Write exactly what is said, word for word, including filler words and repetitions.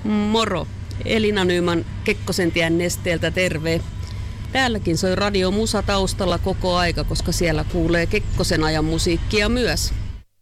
Moro! Elina Nyman Kekkosentien Nesteeltä terve. Täälläkin soi Radio Musa taustalla koko aika, koska siellä kuulee Kekkosen ajan musiikkia myös.